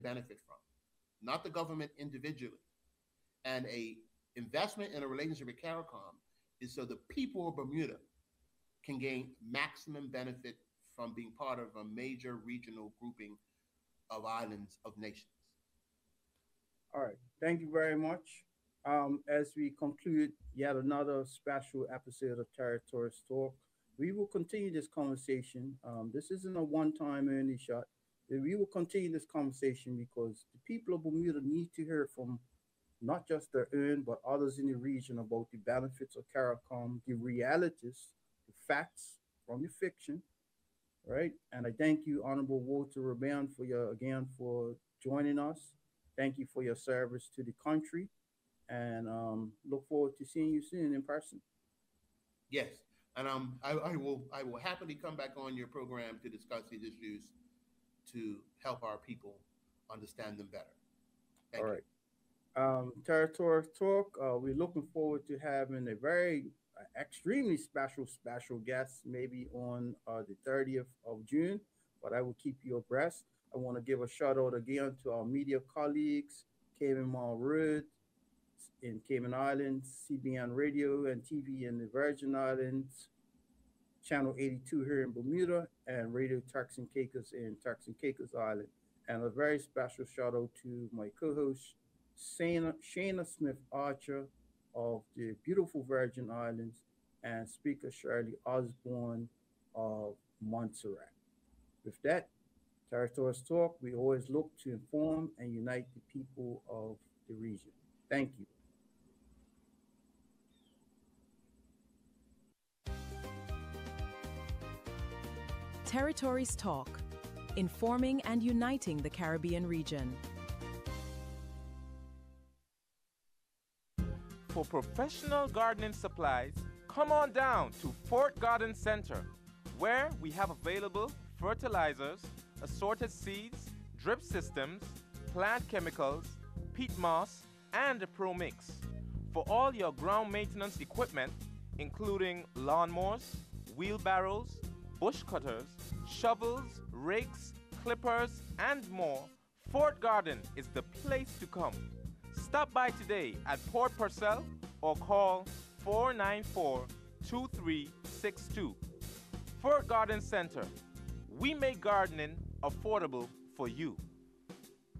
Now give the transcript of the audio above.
benefit from, not the government individually. And a investment in a relationship with CARICOM is so the people of Bermuda can gain maximum benefit from being part of a major regional grouping of islands of nations. All right. Thank you very much. As we conclude yet another special episode of Territories Talk, we will continue this conversation. This isn't a one-time only shot. We will continue this conversation because the people of Bermuda need to hear from not just their own, but others in the region about the benefits of CARICOM, the realities, the facts from the fiction, right? And I thank you, Honorable Walter Raban, for your again for joining us. Thank you for your service to the country, and look forward to seeing you soon in person. Yes, and I will happily come back on your program to discuss these issues to help our people understand them better. Thank All you. right. Territory Talk. We're looking forward to having a very extremely special guest, maybe on the 30th of June, but I will keep you abreast. I want to give a shout out again to our media colleagues, Cayman Mall Road in Cayman Islands, CBN Radio and TV in the Virgin Islands, Channel 82 here in Bermuda, and Radio Turks and Caicos in Turks and Caicos Island. And a very special shout out to my co-host, Shana Smith Archer of the beautiful Virgin Islands, and Speaker Shirley Osborne of Montserrat. With that, Territories Talk, we always look to inform and unite the people of the region. Thank you. Territories Talk, informing and uniting the Caribbean region. For professional gardening supplies, come on down to Fort Garden Center, where we have available fertilizers, assorted seeds, drip systems, plant chemicals, peat moss, and a Pro Mix. For all your ground maintenance equipment, including lawnmowers, wheelbarrows, bush cutters, shovels, rakes, clippers, and more, Fort Garden is the place to come. Stop by today at Port Purcell or call 494-2362. Fort Garden Center. We make gardening affordable for you.